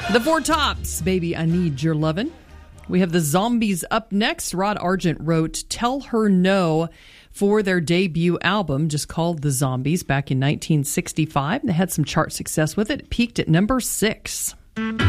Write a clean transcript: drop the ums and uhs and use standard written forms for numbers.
The Four Tops, Baby, I Need Your Lovin'. We have the Zombies up next. Rod Argent wrote Tell Her No for their debut album, just called The Zombies, back in 1965. They had some chart success with it. It peaked at number 6.